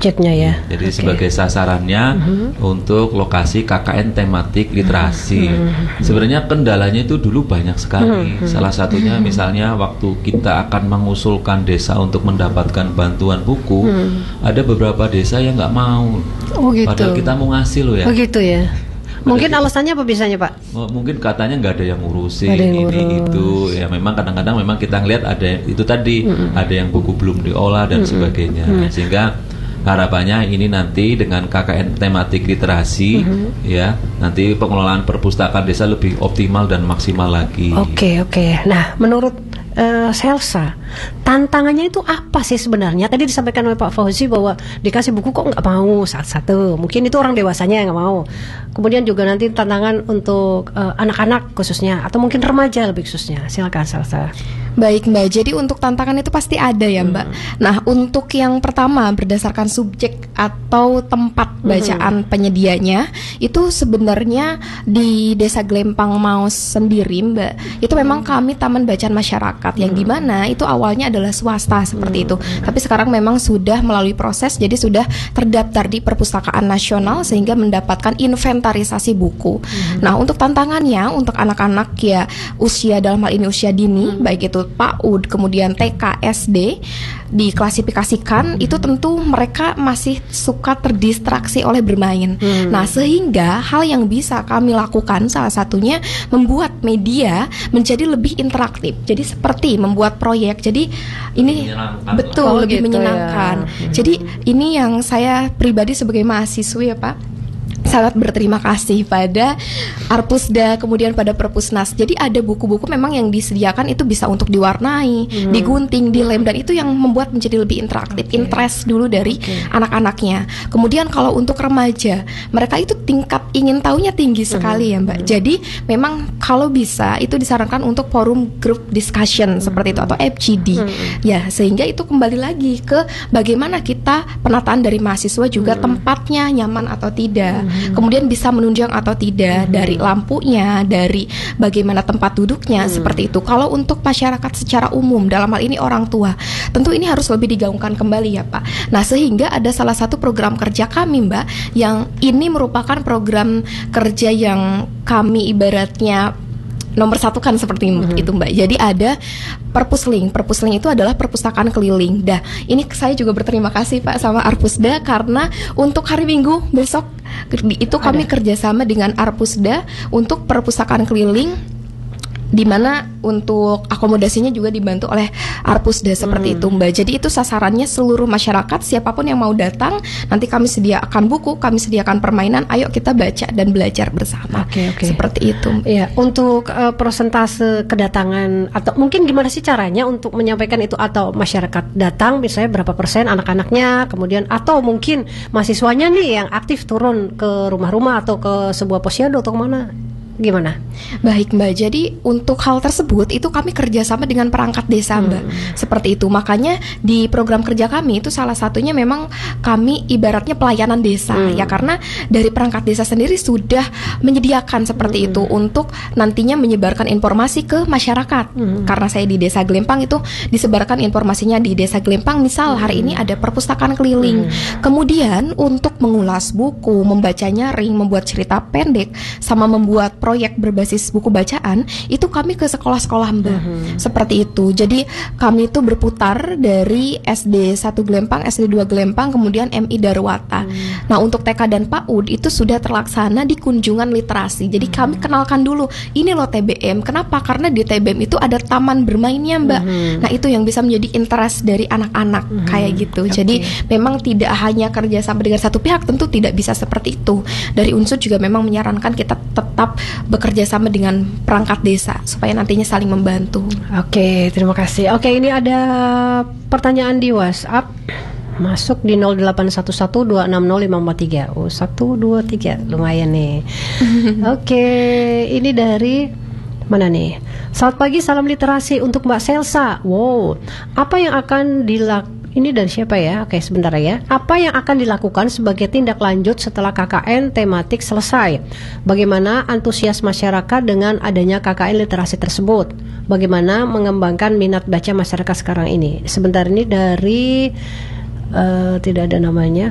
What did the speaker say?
subjeknya ya. Jadi sebagai sasarannya untuk lokasi KKN tematik literasi. Sebenarnya kendalanya itu dulu banyak sekali. Salah satunya misalnya waktu kita akan mengusulkan desa untuk mendapatkan bantuan buku, ada beberapa desa yang nggak mau. Oh gitu. Padahal kita mau ngasih loh ya. Oh gitu ya. Mungkin alasannya apa biasanya Pak? Mungkin katanya nggak ada yang ngurusin Ada yang ini itu ya, memang kadang-kadang memang kita ngelihat ada itu tadi, ada yang buku belum diolah dan sebagainya, sehingga harapannya ini nanti dengan KKN tematik literasi ya, nanti pengelolaan perpustakaan desa lebih optimal dan maksimal lagi. Oke. Nah, menurut Selsa, tantangannya itu apa sih sebenarnya? Tadi disampaikan oleh Pak Fauzi bahwa dikasih buku kok nggak mau, satu. Mungkin itu orang dewasanya yang nggak mau. Kemudian juga nanti tantangan untuk anak-anak khususnya, atau mungkin remaja lebih khususnya. Silakan Selsa. Baik Mbak, jadi untuk tantangan itu pasti ada ya Mbak. Nah, untuk yang pertama berdasarkan subjek atau tempat bacaan penyedianya, itu sebenarnya di Desa Glempang Maus sendiri Mbak, itu memang kami Taman Bacaan Masyarakat yang dimana itu awalnya adalah swasta seperti itu. Tapi sekarang memang sudah melalui proses, jadi sudah terdaftar di Perpustakaan Nasional sehingga mendapatkan inventarisasi buku. Nah, untuk tantangannya untuk anak-anak ya usia, dalam hal ini usia dini, baik itu PAUD, kemudian TK, SD, diklasifikasikan itu tentu mereka masih suka terdistraksi oleh bermain. Nah, sehingga hal yang bisa kami lakukan salah satunya membuat media menjadi lebih interaktif. Jadi seperti membuat proyek. Jadi ini betul lebih gitu menyenangkan. ya. Jadi ini yang saya pribadi sebagai mahasiswi ya Pak, sangat berterima kasih pada Arpusda, kemudian pada Perpusnas. Jadi ada buku-buku memang yang disediakan itu bisa untuk diwarnai, digunting, dilem, dan itu yang membuat menjadi lebih interaktif, interest dulu dari anak-anaknya. Kemudian kalau untuk remaja, mereka itu tingkat ingin tahunya tinggi sekali ya Mbak. Jadi memang kalau bisa itu disarankan untuk forum group discussion seperti itu atau FGD. Ya, sehingga itu kembali lagi ke bagaimana kita penataan dari mahasiswa juga tempatnya nyaman atau tidak. Kemudian bisa menunjang atau tidak dari lampunya, dari bagaimana tempat duduknya, seperti itu. Kalau untuk masyarakat secara umum, dalam hal ini orang tua, tentu ini harus lebih digaungkan kembali ya Pak. Nah, sehingga ada salah satu program kerja kami Mbak, yang ini merupakan program kerja yang kami ibaratnya nomor satu kan seperti itu Mbak. Jadi ada Perpusling. Perpusling itu adalah perpustakaan keliling. Dah, ini saya juga berterima kasih Pak sama Arpusda, karena untuk hari Minggu besok itu kami kerjasama dengan Arpusda untuk perpustakaan keliling, di mana untuk akomodasinya juga dibantu oleh Arpusda seperti itu Mbak. Jadi itu sasarannya seluruh masyarakat, siapapun yang mau datang, nanti kami sediakan buku, kami sediakan permainan, ayo kita baca dan belajar bersama. Seperti itu. Ya, untuk persentase kedatangan atau mungkin gimana sih caranya untuk menyampaikan itu, atau masyarakat datang misalnya berapa persen anak-anaknya, kemudian atau mungkin mahasiswanya nih yang aktif turun ke rumah-rumah atau ke sebuah posyandu atau kemana? Gimana? Baik Mbak, jadi untuk hal tersebut itu kami kerjasama dengan perangkat desa Mbak, seperti itu. Makanya di program kerja kami itu salah satunya memang kami ibaratnya pelayanan desa ya, karena dari perangkat desa sendiri sudah menyediakan seperti itu untuk nantinya menyebarkan informasi ke masyarakat. Karena saya di Desa Glempang itu disebarkan informasinya di Desa Glempang, misal hari ini ada perpustakaan keliling. Kemudian untuk mengulas buku, membaca nyaring, membuat cerita pendek, sama membuat proyek berbasis buku bacaan, itu kami ke sekolah-sekolah Mbak. Seperti itu. Jadi kami itu berputar dari SD 1 Glempang, SD 2 Glempang, kemudian MI Darwata. Nah, untuk TK dan PAUD itu sudah terlaksana di kunjungan literasi. Jadi kami kenalkan dulu, ini loh TBM. Kenapa? Karena di TBM itu ada taman bermainnya Mbak. Nah, itu yang bisa menjadi interest dari anak-anak kayak gitu. Jadi memang tidak hanya kerjasama dengan satu pihak, tentu tidak bisa seperti itu. Dari unsur juga memang menyarankan kita tetap bekerja sama dengan perangkat desa supaya nantinya saling membantu. Oke, terima kasih. Oke, ini ada pertanyaan di WhatsApp masuk di 08112605543. Oh, 123 lumayan nih. Oke, ini dari mana nih? Selamat pagi, salam literasi untuk Mbak Selsa. Wow, apa yang akan dilakukan? Ini dari siapa ya? Oke, sebentar ya. Apa yang akan dilakukan sebagai tindak lanjut setelah KKN tematik selesai? Bagaimana antusias masyarakat dengan adanya KKN literasi tersebut? Bagaimana mengembangkan minat baca masyarakat sekarang ini? Sebentar, ini dari tidak ada namanya.